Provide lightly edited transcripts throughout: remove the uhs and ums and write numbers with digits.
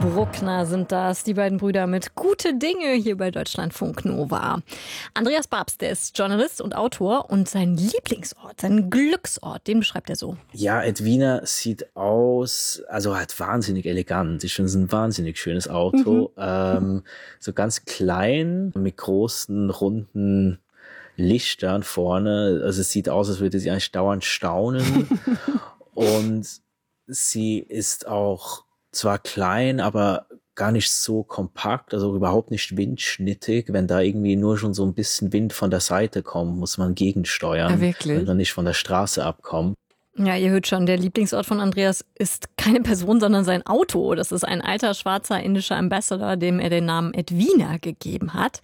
Bruckner sind das, die beiden Brüder mit Gute Dinge hier bei Deutschlandfunk Nova. Andreas Babst, der ist Journalist und Autor und sein Lieblingsort, sein Glücksort, den beschreibt er so. Ja, Edwina sieht aus, also halt wahnsinnig elegant. Ich finde es ein wahnsinnig schönes Auto. So ganz klein, mit großen, runden Lichtern vorne. Also es sieht aus, als würde sie eigentlich dauernd staunen. Und sie ist auch zwar klein, aber gar nicht so kompakt, also überhaupt nicht windschnittig. Wenn da irgendwie nur schon so ein bisschen Wind von der Seite kommt, muss man gegensteuern, Ja, wirklich? wenn man nicht von der Straße abkommt. Ja, ihr hört schon, der Lieblingsort von Andreas ist keine Person, sondern sein Auto. Das ist ein alter, schwarzer indischer Ambassador, dem er den Namen Edwina gegeben hat.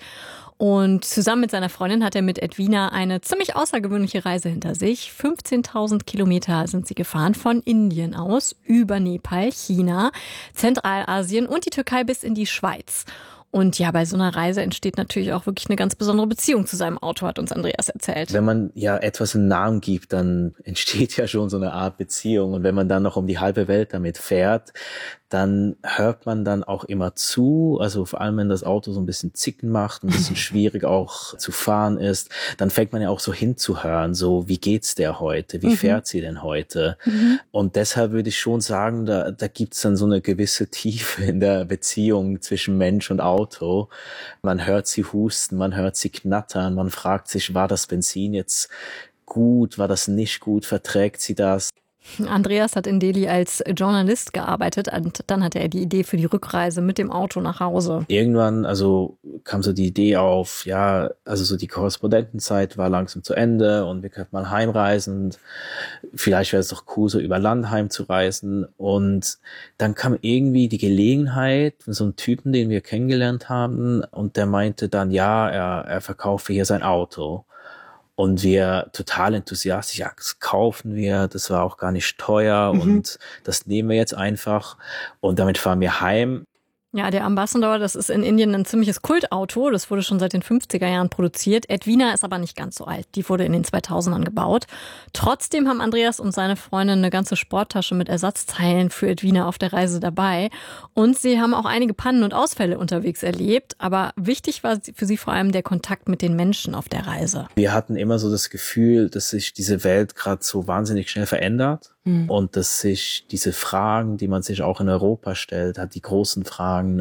Und zusammen mit seiner Freundin hat er mit Edwina eine ziemlich außergewöhnliche Reise hinter sich. 15.000 Kilometer sind sie gefahren von Indien aus, über Nepal, China, Zentralasien und die Türkei bis in die Schweiz. Und ja, bei so einer Reise entsteht natürlich auch wirklich eine ganz besondere Beziehung zu seinem Auto, hat uns Andreas erzählt. Wenn man ja etwas einen Namen gibt, dann entsteht ja schon so eine Art Beziehung. Und wenn man dann noch um die halbe Welt damit fährt, dann hört man dann auch immer zu. Also vor allem, wenn das Auto so ein bisschen Zicken macht, ein bisschen schwierig auch zu fahren ist, dann fängt man ja auch so hinzuhören, so wie geht's der heute? Wie fährt sie denn heute? Und deshalb würde ich schon sagen, da gibt's dann so eine gewisse Tiefe in der Beziehung zwischen Mensch und Auto. Man hört sie husten, man hört sie knattern, man fragt sich, war das Benzin jetzt gut, war das nicht gut, verträgt sie das? Andreas hat in Delhi als Journalist gearbeitet und dann hatte er die Idee für die Rückreise mit dem Auto nach Hause. Irgendwann, also kam so die Idee auf, ja, also so die Korrespondentenzeit war langsam zu Ende und wir könnten mal heimreisen und vielleicht wäre es doch cool, so über Land heimzureisen. Und dann kam irgendwie die Gelegenheit von so einem Typen, den wir kennengelernt haben, und der meinte dann, ja, er verkaufe hier sein Auto. Und wir total enthusiastisch, ja, das kaufen wir, das war auch gar nicht teuer und das nehmen wir jetzt einfach und damit fahren wir heim. Ja, der Ambassador, das ist in Indien ein ziemliches Kultauto. Das wurde schon seit den 50er Jahren produziert. Edwina ist aber nicht ganz so alt. Die wurde in den 2000ern gebaut. Trotzdem haben Andreas und seine Freundin eine ganze Sporttasche mit Ersatzteilen für Edwina auf der Reise dabei. Und sie haben auch einige Pannen und Ausfälle unterwegs erlebt. Aber wichtig war für sie vor allem der Kontakt mit den Menschen auf der Reise. Wir hatten immer so das Gefühl, dass sich diese Welt gerade so wahnsinnig schnell verändert. Und dass sich diese Fragen, die man sich auch in Europa stellt, hat die großen Fragen,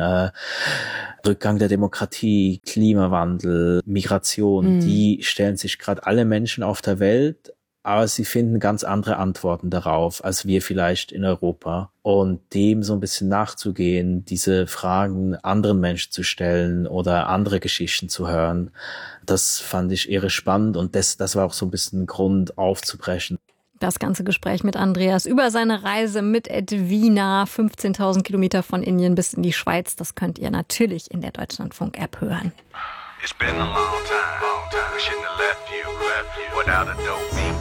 Rückgang der Demokratie, Klimawandel, Migration, die stellen sich gerade alle Menschen auf der Welt, aber sie finden ganz andere Antworten darauf, als wir vielleicht in Europa. Und dem so ein bisschen nachzugehen, diese Fragen anderen Menschen zu stellen oder andere Geschichten zu hören, das fand ich irre spannend und das war auch so ein bisschen ein Grund aufzubrechen. Das ganze Gespräch mit Andreas über seine Reise mit Edwina, 15.000 Kilometer von Indien bis in die Schweiz, das könnt ihr natürlich in der Deutschlandfunk-App hören. It's been a long time. We shouldn't have left you without a dope beat.